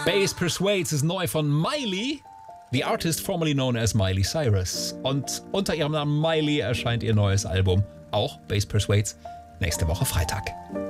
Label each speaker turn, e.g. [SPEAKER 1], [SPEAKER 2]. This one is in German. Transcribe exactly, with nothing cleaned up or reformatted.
[SPEAKER 1] Bass Persuades ist neu von Miley, the artist formerly known as Miley Cyrus. Und unter ihrem Namen Miley erscheint ihr neues Album, auch Bass Persuades, nächste Woche Freitag.